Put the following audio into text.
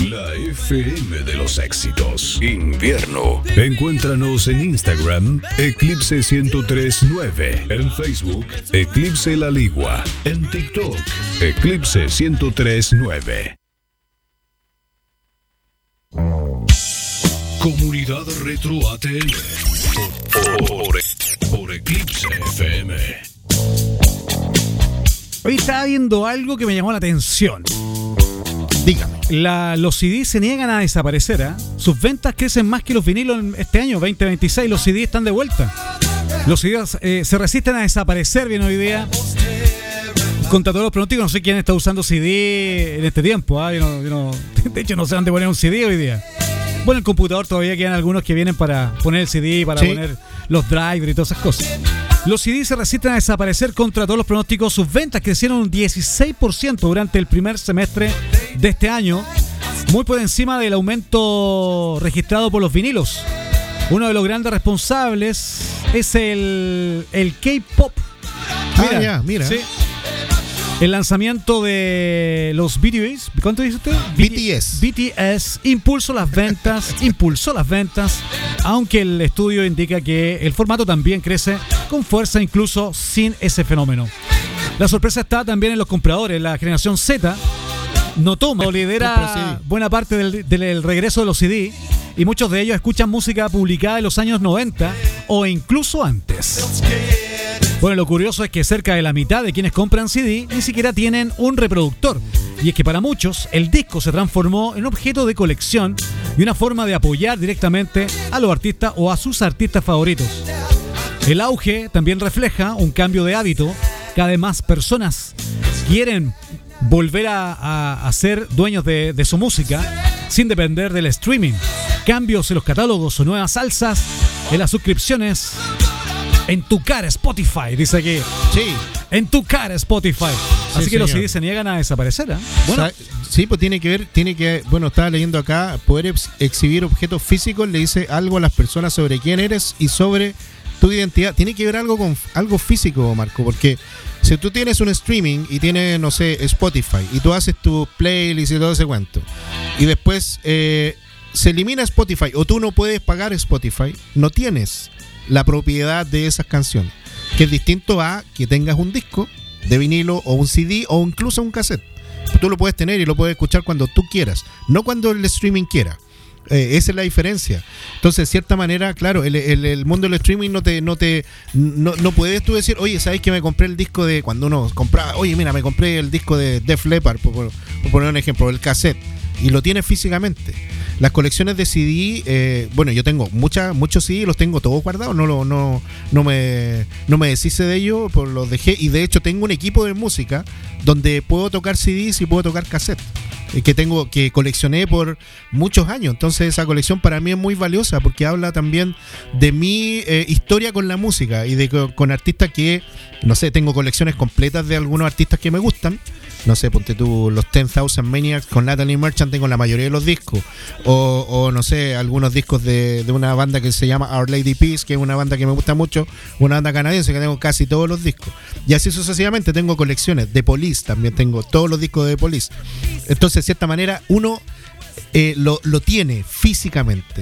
La FM de los éxitos. Invierno. Encuéntranos en Instagram, Eclipse 1039. En Facebook, Eclipse La Ligua. En TikTok, Eclipse 1039. Comunidad Retro ATL. Por Eclipse FM. Hoy estaba viendo algo que me llamó la atención. Dígame. Los CDs se niegan a desaparecer, ¿eh? Sus ventas crecen más que los vinilos en este año, 2026. Los CDs están de vuelta. Los CDs se resisten a desaparecer bien hoy día. Contra todos los pronósticos, no sé quién está usando CD en este tiempo. ¿Eh? De hecho, no sé dónde poner un CD hoy día. Bueno, el computador todavía quedan algunos que vienen para poner el CD, para poner los drivers y todas esas cosas. Los CDs se resisten a desaparecer contra todos los pronósticos. Sus ventas crecieron un 16% durante el primer semestre de este año, muy por encima del aumento registrado por los vinilos. Uno de los grandes responsables es el K-pop. Mira. Sí. El lanzamiento de los BTS, ¿cuánto dice usted? BTS impulsó las ventas, aunque el estudio indica que el formato también crece con fuerza incluso sin ese fenómeno. La sorpresa está también en los compradores. La generación Z lidera buena parte del regreso de los CD, y muchos de ellos escuchan música publicada en los años 90 o incluso antes. Bueno, lo curioso es que cerca de la mitad de quienes compran CD ni siquiera tienen un reproductor. Y es que para muchos el disco se transformó en un objeto de colección y una forma de apoyar directamente a los artistas o a sus artistas favoritos. El auge también refleja un cambio de hábito. Cada vez más personas quieren volver a ser dueños de su música sin depender del streaming. Cambios en los catálogos o nuevas alzas en las suscripciones. En tu cara Spotify, dice aquí. Sí. En tu cara Spotify. Así que señor, los CDs se niegan a desaparecer, ¿eh? Bueno. Sí, pues tiene que, estaba leyendo acá, poder exhibir objetos físicos le dice algo a las personas sobre quién eres y sobre tu identidad. Tiene que ver algo con algo físico, Marco, porque si tú tienes un streaming y tienes, no sé, Spotify, y tú haces tu playlist y todo ese cuento, y después se elimina Spotify, o tú no puedes pagar Spotify, no tienes la propiedad de esas canciones, que es distinto a que tengas un disco de vinilo o un CD o incluso un cassette. Tú lo puedes tener y lo puedes escuchar cuando tú quieras, no cuando el streaming quiera. Esa es la diferencia. Entonces, de cierta manera, claro, el mundo del streaming no puedes tú decir, oye, ¿sabes que me compré el disco de cuando uno compraba? Oye, mira, me compré el disco de Def Leppard, por poner un ejemplo, el cassette, y lo tienes físicamente. Las colecciones de CD, yo tengo muchos CD, los tengo todos guardados, no me deshice de ellos, pues los dejé, y de hecho tengo un equipo de música donde puedo tocar CDs y puedo tocar cassette, que coleccioné por muchos años. Entonces esa colección para mí es muy valiosa porque habla también de mi historia con la música y con artistas que, no sé, tengo colecciones completas de algunos artistas que me gustan. No sé, ponte tú los 10,000 Maniacs con Natalie Merchant, tengo la mayoría de los discos. O no sé, algunos discos de una banda que se llama Our Lady Peace, que es una banda que me gusta mucho, una banda canadiense que tengo casi todos los discos. Y así sucesivamente tengo colecciones. De Police también tengo todos los discos de Police. Entonces, de cierta manera, uno lo tiene físicamente.